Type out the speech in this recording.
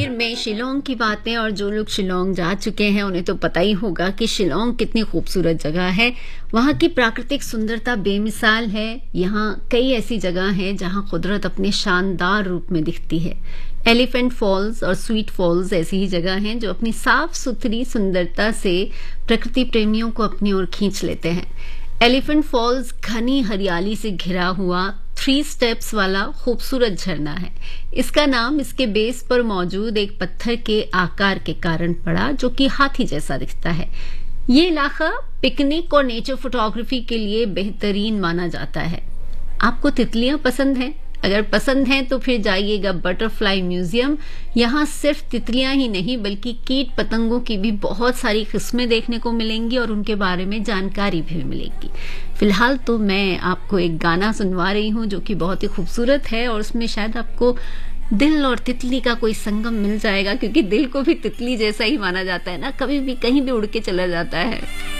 आखिर में शिलोंग की बातें, और जो लोग शिलोंग जा चुके हैं उन्हें तो पता ही होगा कि शिलोंग कितनी खूबसूरत जगह है। वहाँ की प्राकृतिक सुंदरता बेमिसाल है। यहाँ कई ऐसी जगह हैं जहाँ कुदरत अपने शानदार रूप में दिखती है। एलिफेंट फॉल्स और स्वीट फॉल्स ऐसी ही जगह हैं जो अपनी साफ सुथरी सुंदरता से प्रकृति प्रेमियों को अपनी ओर खींच लेते हैं। एलिफेंट फॉल्स घनी हरियाली से घिरा हुआ 3 स्टेप्स वाला खूबसूरत झरना है। इसका नाम इसके बेस पर मौजूद एक पत्थर के आकार के कारण पड़ा, जो कि हाथी जैसा दिखता है। ये इलाका पिकनिक और नेचर फोटोग्राफी के लिए बेहतरीन माना जाता है। आपको तितलियां पसंद हैं? अगर पसंद हैं तो फिर जाइएगा बटरफ्लाई म्यूजियम। यहाँ सिर्फ तितलियां ही नहीं बल्कि कीट पतंगों की भी बहुत सारी किस्में देखने को मिलेंगी और उनके बारे में जानकारी भी मिलेगी। फिलहाल तो मैं आपको एक गाना सुनवा रही हूँ जो कि बहुत ही खूबसूरत है, और उसमें शायद आपको दिल और तितली का कोई संगम मिल जाएगा, क्योंकि दिल को भी तितली जैसा ही माना जाता है ना, कभी भी कहीं भी उड़ के चला जाता है।